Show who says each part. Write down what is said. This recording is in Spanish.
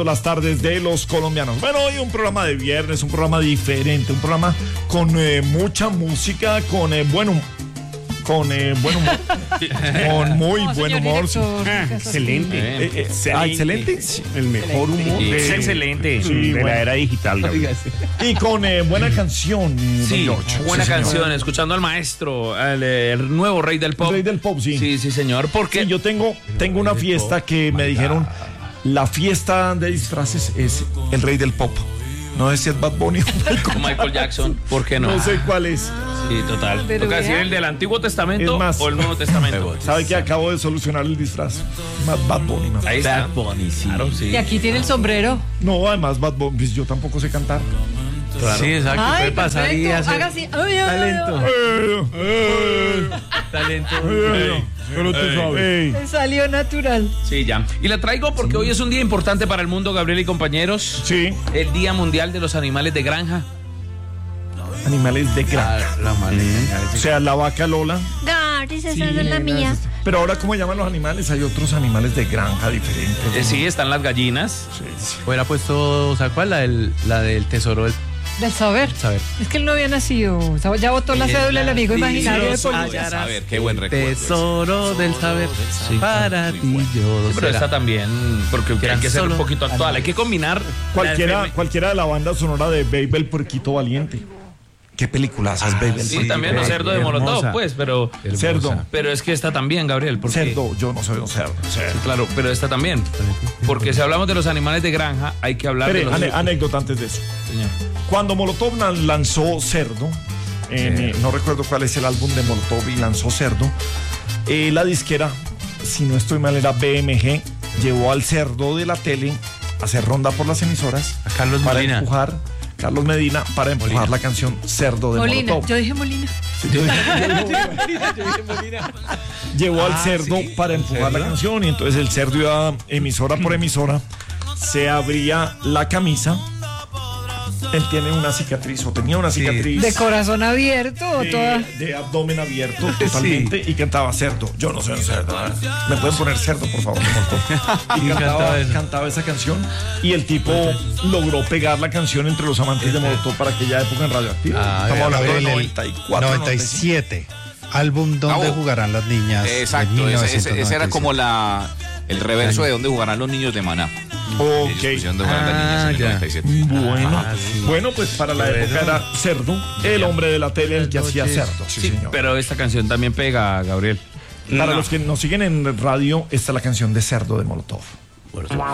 Speaker 1: Las tardes de los colombianos. Bueno, hoy un programa de viernes, un programa diferente, un programa con mucha música, con buen humor. Con muy buen humor.
Speaker 2: Excelente.
Speaker 1: Excelente.
Speaker 2: Sí, el mejor humor.
Speaker 3: Es excelente.
Speaker 1: Sí,
Speaker 3: de la era digital.
Speaker 1: Y con buena canción.
Speaker 3: Sí, buena
Speaker 1: señor.
Speaker 3: canción. Escuchando al maestro, el nuevo rey del pop.
Speaker 1: El rey del pop, sí.
Speaker 3: Sí, señor. Porque
Speaker 1: Sí, yo tengo una fiesta que me dijeron, la fiesta de disfraces es el rey del pop. No sé si es Bad Bunny o
Speaker 3: Michael Jackson, ¿por qué no?
Speaker 1: no sé cuál es.
Speaker 3: Sí, total.
Speaker 4: Pero
Speaker 3: Toca decir
Speaker 4: vea.
Speaker 3: el del Antiguo Testamento
Speaker 1: Es más,
Speaker 3: o el Nuevo Testamento.
Speaker 1: ¿Sabe que acabo de solucionar el disfraz? Bad Bunny. ¿No?
Speaker 3: Ahí está. Claro, sí.
Speaker 4: Y aquí tiene el sombrero.
Speaker 1: No, además Bad Bunny, pues yo tampoco sé cantar.
Speaker 3: Claro.
Speaker 2: Sí, exacto.
Speaker 4: Ay,
Speaker 2: Puede pasar y
Speaker 4: perfecto.
Speaker 2: hacer
Speaker 4: Haga así. Ay, ay, ay,
Speaker 2: talento.
Speaker 4: ay.
Speaker 2: Talento.
Speaker 1: Pero tú sabes.
Speaker 4: Me salió natural.
Speaker 3: Sí, ya. Y la traigo porque hoy es un día importante para el mundo, Gabriel y compañeros.
Speaker 1: Sí,
Speaker 3: El Día Mundial de los Animales de Granja.
Speaker 1: animales de granja.
Speaker 2: La manera.
Speaker 1: O sea, la vaca Lola.
Speaker 4: Garis, esa es la mía.
Speaker 1: Pero ahora, ¿cómo llaman los animales? Hay otros animales de granja diferentes.
Speaker 3: Sí, están las gallinas.
Speaker 2: Hubiera puesto, ¿sabes cuál? La del tesoro del
Speaker 4: Del saber.
Speaker 2: saber.
Speaker 4: Es que él no había nacido. Ya votó la cédula el amigo imaginario de Polilla.
Speaker 3: A ver, qué buen recuerdo.
Speaker 2: Tesoro del saber. Para ti yo
Speaker 3: Pero
Speaker 2: será.
Speaker 3: esta también, porque hay que ser un poquito actual. Hay que combinar
Speaker 1: Cualquiera de la banda sonora de Baby el Puerquito Valiente. ¿Qué películas es Baby el
Speaker 3: Sí,
Speaker 1: Puerquito
Speaker 3: también los
Speaker 1: Valiente?
Speaker 3: cerdos de Molotov,
Speaker 2: hermosa.
Speaker 3: pues, pero
Speaker 1: Cerdo.
Speaker 3: pero es que esta también, Gabriel, porque
Speaker 1: Cerdo, yo no soy un cerdo.
Speaker 3: Sí, claro, pero esta también. Porque si hablamos de los animales de granja, hay que hablar de
Speaker 1: Espere,
Speaker 3: los
Speaker 1: anécdota antes de eso.
Speaker 3: Señor.
Speaker 1: Cuando Molotov lanzó Cerdo, no recuerdo cuál es el álbum de Molotov y lanzó Cerdo, la disquera, si no estoy mal, era BMG, llevó al cerdo de la tele a hacer ronda por las emisoras
Speaker 2: A Carlos
Speaker 1: para
Speaker 2: Molina.
Speaker 1: empujar, Carlos Medina, para empujar la canción Cerdo de
Speaker 4: Molina.
Speaker 1: Molotov.
Speaker 4: Yo dije Molina.
Speaker 1: Sí, llevó al cerdo para empujar la canción y entonces el cerdo iba emisora por emisora, se abría la camisa. Él tiene una cicatriz o tenía una cicatriz
Speaker 4: De corazón abierto o toda.
Speaker 1: de abdomen abierto totalmente y cantaba cerdo. Yo no soy un cerdo. ¿Me pueden poner cerdo, por favor? Y cantaba esa canción y el tipo logró pegar la canción entre los amantes de Molotov para aquella época en Radioactiva. Estamos hablando del 94,
Speaker 5: 97. Álbum donde jugarán las niñas.
Speaker 6: Exacto, ese era como el reverso de donde jugarán los niños de Maná. Ellos pusieron de jugar las niñas en el
Speaker 2: ya.
Speaker 6: 97.
Speaker 1: Bueno, pues para la época era Cerdo, el hombre de la tele, el que hacía cerdo. Sí,
Speaker 3: Sí,
Speaker 1: señor.
Speaker 3: pero esta canción también pega, Gabriel.
Speaker 1: Para los que nos siguen en radio, esta es la canción de Cerdo de Molotov.